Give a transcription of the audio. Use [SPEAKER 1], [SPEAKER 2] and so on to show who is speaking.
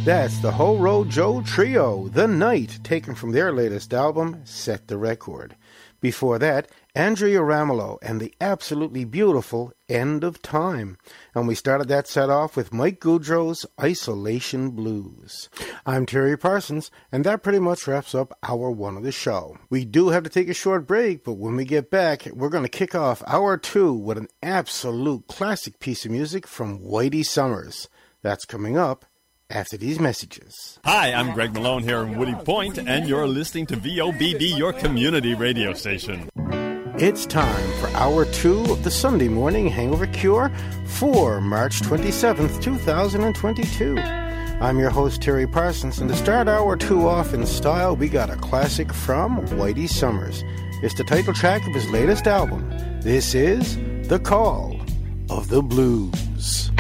[SPEAKER 1] That's the Whole Road Joe Trio, The Night, taken from their latest album, Set the Record. Before that, Andrea Ramelow and the absolutely beautiful End of Time. And we started that set off with Mike Goudreau's Isolation Blues. I'm Terry Parsons, and that pretty much wraps up hour one of the show. We do have to take a short break, but when we get back, we're going to kick off hour two with an absolute classic piece of music from Whitey Summers. That's coming up after these messages.
[SPEAKER 2] Hi, I'm Greg Malone here in Woody Point, and you're listening to VOBD, your community radio station.
[SPEAKER 1] It's time for hour two of the Sunday Morning Hangover Cure for March 27th, 2022. I'm your host, Terry Parsons, and to start hour two off in style, we got a classic from Whitey Summers. It's the title track of his latest album. This is The Call of the Blues.